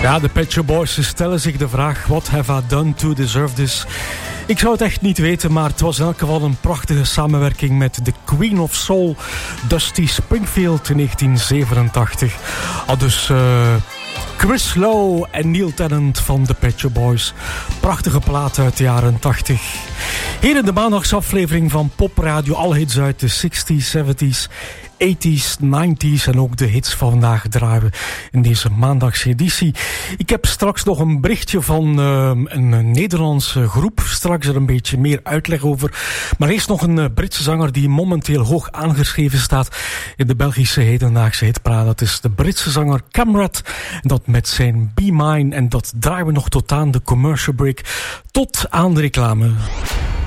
Ja, de Pet Shop Boys stellen zich de vraag: what have I done to deserve this? Ik zou het echt niet weten, maar het was in elk geval een prachtige samenwerking met de Queen of Soul, Dusty Springfield in 1987. Al dus Chris Lowe en Neil Tennant van de Pet Shop Boys. Prachtige plaat uit de jaren 80. Hier in de maandagsaflevering van Pop Radio, alle hits uit de 60s, 70s, 80s, 90s en ook de hits van vandaag draaien we in deze maandagseditie. Ik heb straks nog een berichtje van een Nederlandse groep. Straks er een beetje meer uitleg over. Maar eerst nog een Britse zanger die momenteel hoog aangeschreven staat in de Belgische hedendaagse hitparade. Dat is de Britse zanger Camrat. En dat met zijn Be Mine. En dat draaien we nog tot aan de commercial break. Tot aan de reclame.